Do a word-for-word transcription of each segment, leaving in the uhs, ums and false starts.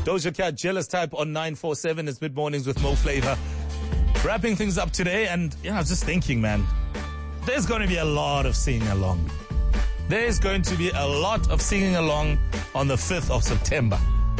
Doja Cat, Jealous Type on nine four seven. It's Mid Mornings with Mo Flavor. Wrapping things up today, and yeah, I was just thinking, man, there's going to be a lot of singing along. There's going to be a lot of singing along on the fifth of September.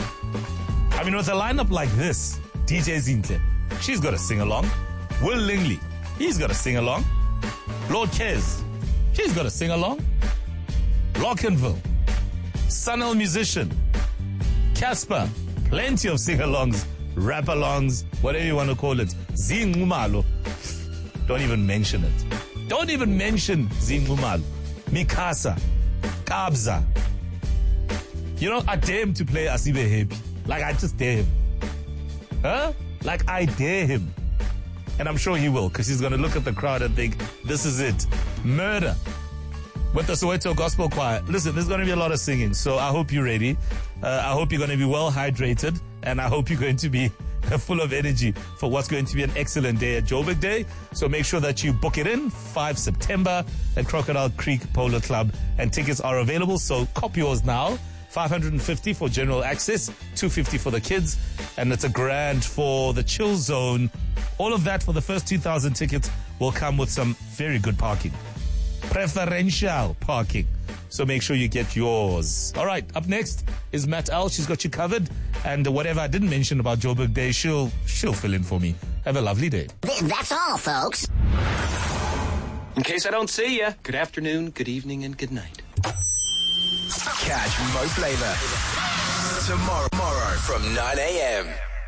I mean, with a lineup like this, D J Zinhle, she's got to sing along. Will Lingley, he's got to sing along. Lord Kez, she's got to sing along. Lockenville, Sunil Musician, Casper, plenty of sing-alongs, rap-alongs, whatever you want to call it. Zingumalo, don't even mention it. Don't even mention Zingumalo. Mikasa, Kabza. You know, I dare him to play Asibe Happy. Like, I just dare him. Huh? Like, I dare him. And I'm sure he will, because he's going to look at the crowd and think, this is it. Murder. With the Soweto Gospel Choir. Listen, there's going to be a lot of singing, so I hope you're ready. Uh, I hope you're going to be well hydrated, and I hope you're going to be full of energy for what's going to be an excellent day at Joburg Day. So make sure that you book it in, five September at Crocodile Creek Polo Club, and tickets are available, so cop yours now. five hundred fifty for general access, two hundred fifty for the kids, and it's a grand for the chill zone. All of that for the first two thousand tickets will come with some very good parking. Preferential parking. So make sure you get yours. All right, up next is Matt L. She's got you covered. And whatever I didn't mention about Joburg Day, she'll, she'll fill in for me. Have a lovely day. That's all, folks. In case I don't see you, good afternoon, good evening, and good night. Catch Mo Flavor tomorrow, tomorrow from nine a.m.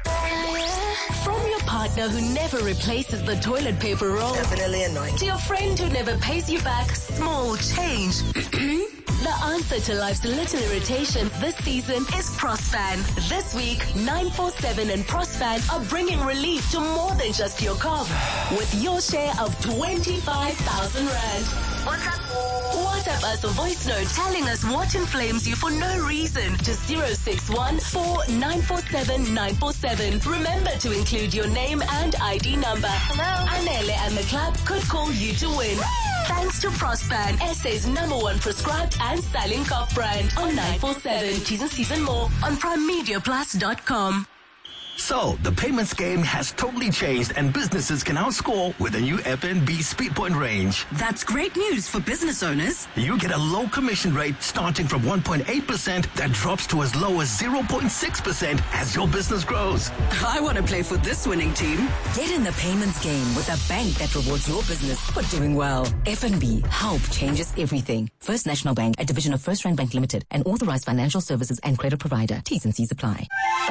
From your partner who never replaces the toilet paper roll, Definitely annoying. to your friend who never pays you back small change. The answer to life's little irritations this season is Prospan. This week, nine four seven and Prospan are bringing relief to more than just your cough with your share of twenty-five thousand rand. What's up? WhatsApp us a voice note telling us what inflames you for no reason to zero six one four nine four seven nine four seven. Remember to include your name and I D number. Hello. Anele and the club could call you to win. Thanks to Prospan, S A's number one prescribed and styling cough brand on nine four seven. T's and C's and more on prime media plus dot com. So, the payments game has totally changed and businesses can now score with the new F N B Speedpoint range. That's great news for business owners. You get a low commission rate starting from one point eight percent that drops to as low as zero point six percent as your business grows. I want to play for this winning team. Get in the payments game with a bank that rewards your business for doing well. F N B, help changes everything. First National Bank, a division of First Rand Bank Limited, an authorized financial services and credit provider. T's and C's apply.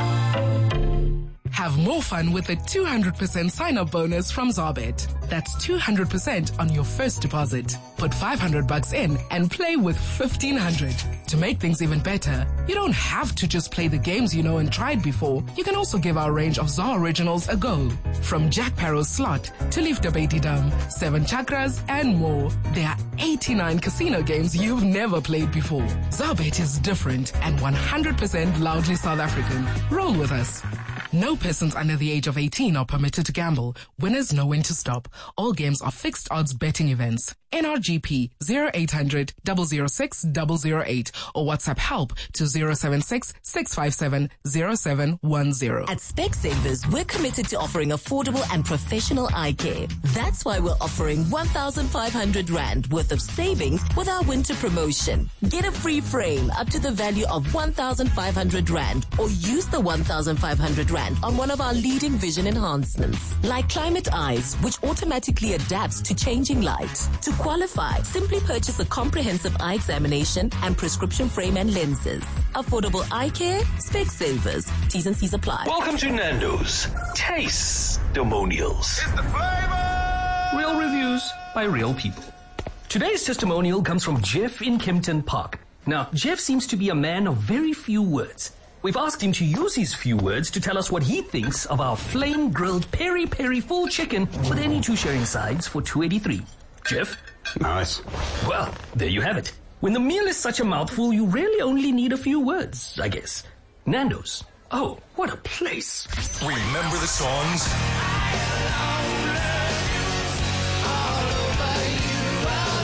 Have more fun with a two hundred percent sign-up bonus from Zarbet. That's two hundred percent on your first deposit. Put five hundred bucks in and play with fifteen hundred. To make things even better, you don't have to just play the games you know and tried before. You can also give our range of Zar originals a go. From Jack Paro's Slot to Leaf Debate Dum, Seven Chakras, and more. There are eighty-nine casino games you've never played before. Zarbet is different and one hundred percent loudly South African. Roll with us. No persons under the age of eighteen are permitted to gamble. Winners know when to stop. All games are fixed odds betting events. N R G P zero eight hundred, zero zero six, zero zero eight or WhatsApp help to zero seven six, six five seven, zero seven one zero. At Specsavers, we're committed to offering affordable and professional eye care. That's why we're offering one thousand five hundred rand worth of savings with our winter promotion. Get a free frame up to the value of one thousand five hundred rand or use the one thousand five hundred rand on one of our leading vision enhancements, like Climate Eyes, which automatically adapts to changing light. To qualify, simply purchase a comprehensive eye examination and prescription frame and lenses. Affordable eye care, Specsavers. T's and C's apply. Welcome to Nando's Taste-Demonials. It's the flavor! Real reviews by real people. Today's testimonial comes from Jeff in Kempton Park. Now, Jeff seems to be a man of very few words. We've asked him to use his few words to tell us what he thinks of our flame-grilled peri-peri full chicken with any two sharing sides for two eighty-three. Jeff? Nice. Well, there you have it. When the meal is such a mouthful, you really only need a few words, I guess. Nando's. Oh, what a place. Remember the songs? Now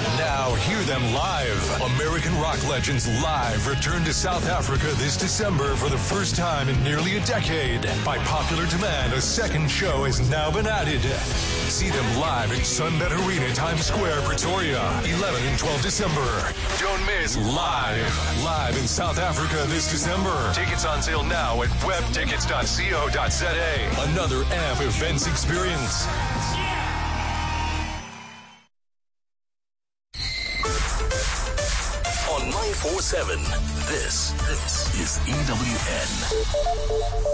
Now hear them live. American rock legends live return to South Africa this December for the first time in nearly a decade. By popular demand, a second show has now been added. See them live at Sunbet Arena, Times Square, Pretoria, eleventh and twelfth December. Don't miss Live. Live in South Africa this December. Tickets on sale now at web tickets dot co dot za. Another A M P Events experience. On nine four seven, this, this is E W N.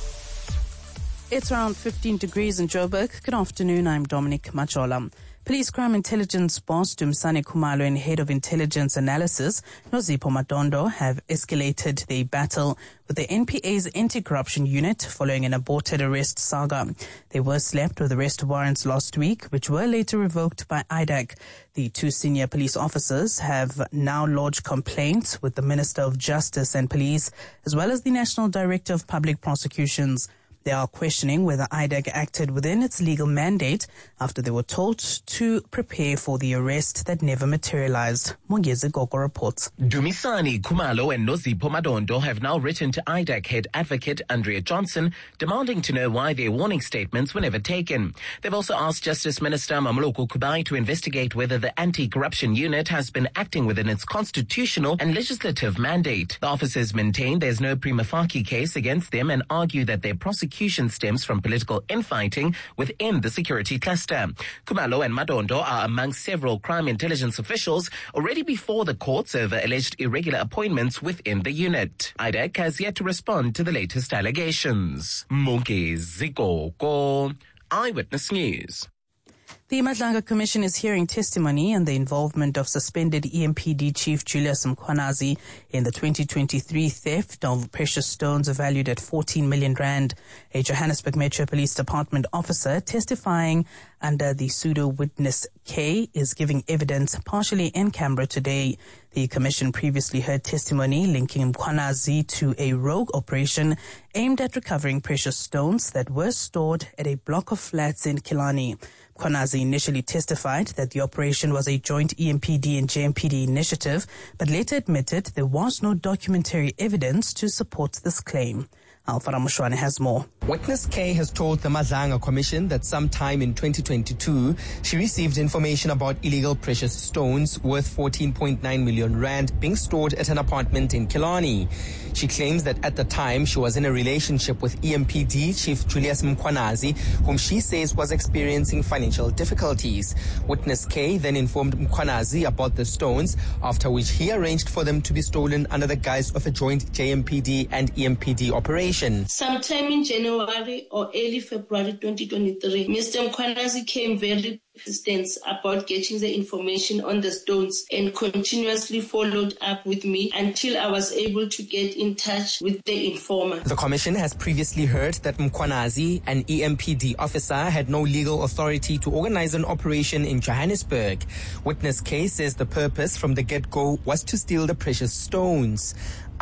It's around fifteen degrees in Joburg. Good afternoon, I'm Dominic Machola. Police Crime Intelligence boss Dumisani Khumalo and Head of Intelligence Analysis Nozipho Madondo have escalated their battle with the N P A's Anti-Corruption Unit following an aborted arrest saga. They were slapped with arrest warrants last week, which were later revoked by I D A C. The two senior police officers have now lodged complaints with the Minister of Justice and Police, as well as the National Director of Public Prosecutions. They are questioning whether I D A C acted within its legal mandate after they were told to prepare for the arrest that never materialized. Mongezi Gogo reports. Dumisani Khumalo and Nozipho Madondo have now written to I D A C head advocate Andrea Johnson, demanding to know why their warning statements were never taken. They've also asked Justice Minister Mamloko Kubai to investigate whether the Anti-Corruption Unit has been acting within its constitutional and legislative mandate. The officers maintain there's no prima facie case against them and argue that their prosecution stems from political infighting within the security cluster. Khumalo and Madondo are among several crime intelligence officials already before the courts over alleged irregular appointments within the unit. I D A C has yet to respond to the latest allegations. Mongezi Gogo, Eyewitness News. The Madlanga Commission is hearing testimony on the involvement of suspended E M P D Chief Julius Mkhwanazi in the twenty twenty-three theft of precious stones valued at fourteen million rand. A Johannesburg Metro Police Department officer testifying under the pseudo-witness K is giving evidence partially in Canberra today. The commission previously heard testimony linking Mkhwanazi to a rogue operation aimed at recovering precious stones that were stored at a block of flats in Killarney. Mkhwanazi initially testified that the operation was a joint E M P D and J M P D initiative, but later admitted there was no documentary evidence to support this claim. Alpha Ramushwane has more. Witness K has told the Madlanga Commission that sometime in twenty twenty-two, she received information about illegal precious stones worth fourteen point nine million rand being stored at an apartment in Killarney. She claims that at the time she was in a relationship with E M P D Chief Julius Mkhwanazi, whom she says was experiencing financial difficulties. Witness K then informed Mkhwanazi about the stones, after which he arranged for them to be stolen under the guise of a joint J M P D and E M P D operation. Sometime in January or early February twenty twenty-three, Mister Mkhwanazi came very persistent about getting the information on the stones and continuously followed up with me until I was able to get in touch with the informer. The commission has previously heard that Mkhwanazi, an E M P D officer, had no legal authority to organize an operation in Johannesburg. Witness K says the purpose from the get-go was to steal the precious stones.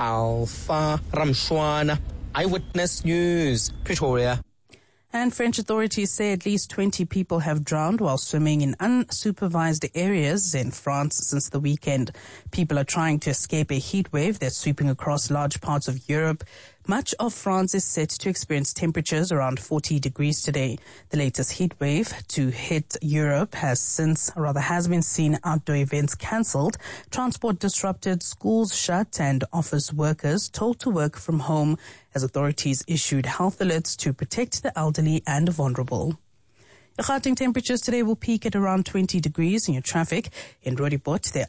Alpha Ramshwana, Eyewitness News, Pretoria. And French authorities say at least twenty people have drowned while swimming in unsupervised areas in France since the weekend. People are trying to escape a heat wave that's sweeping across large parts of Europe. Much of France is set to experience temperatures around forty degrees today. The latest heat wave to hit Europe has since, or rather has been seen outdoor events cancelled, transport disrupted, schools shut, and office workers told to work from home as authorities issued health alerts to protect the elderly and vulnerable. The Gauteng temperatures today will peak at around twenty degrees in your traffic. In Roodepoort, there